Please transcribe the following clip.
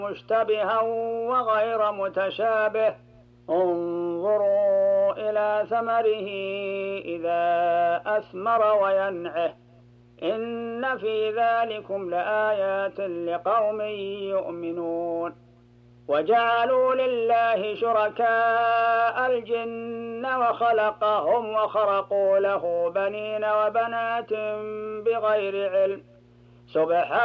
مشتبها وغير متشابه انظروا إلى ثمره إذا أثمر وينعه إن في ذلكم لآيات لقوم يؤمنون. وجعلوا لله شركاء الجن وخلقهم وخرقوا له بنين وبنات بغير علم سبحانه